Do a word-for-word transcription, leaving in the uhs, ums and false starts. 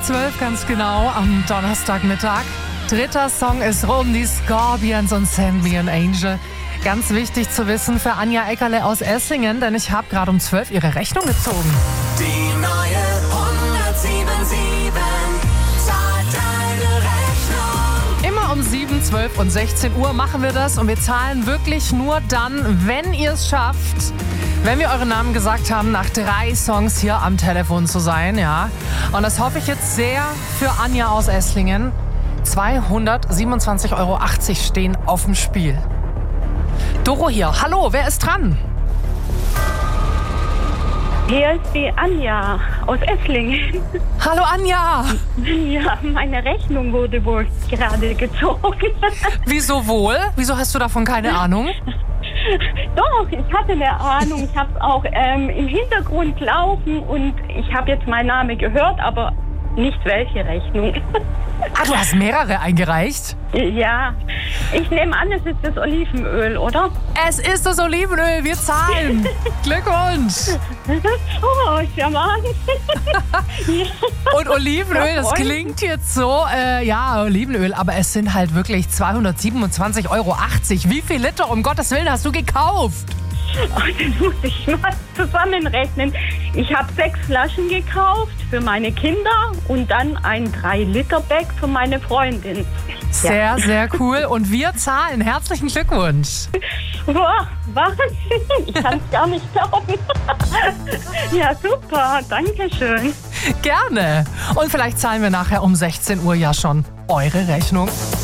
zwölf ganz genau am Donnerstagmittag. Dritter Song ist rum, die Scorpions und Send Me an Angel. Ganz wichtig zu wissen für Anja Eckerle aus Esslingen, denn ich habe gerade um zwölf ihre Rechnung gezogen. Die neue hundertsieben sieben zahlt deine Rechnung. Immer um sieben, zwölf und sechzehn Uhr machen wir das und wir zahlen wirklich nur dann, wenn ihr es schafft, wenn wir euren Namen gesagt haben, nach drei Songs hier am Telefon zu sein, ja. Und das hoffe ich jetzt sehr für Anja aus Esslingen. zweihundertsiebenundzwanzig Euro achtzig stehen auf dem Spiel. Doro hier. Hallo, wer ist dran? Hier ist die Anja aus Esslingen. Hallo Anja. Ja, meine Rechnung wurde wohl gerade gezogen. Wieso wohl? Wieso hast du davon keine Ahnung? Doch, ich hatte eine Ahnung. Ich habe es auch ähm, im Hintergrund laufen und ich habe jetzt meinen Namen gehört, aber nicht welche Rechnung. Ah, du hast mehrere eingereicht? Ja, ich nehme an, es ist das Olivenöl, oder? Es ist das Olivenöl, wir zahlen. Glückwunsch. Oh, charmant. Und Olivenöl, das klingt jetzt so, äh, ja, Olivenöl, aber es sind halt wirklich zweihundertsiebenundzwanzig Euro achtzig. Wie viel Liter, um Gottes Willen, hast du gekauft? Oh, das muss ich mal zusammenrechnen. Ich habe sechs Flaschen gekauft für meine Kinder und dann ein drei Liter Bag für meine Freundin. Sehr, Ja. sehr cool. Und wir zahlen. Herzlichen Glückwunsch. Wow, Wahnsinn. Ich kann es gar nicht glauben. Ja, super. Danke schön. Gerne. Und vielleicht zahlen wir nachher um sechzehn Uhr ja schon eure Rechnung.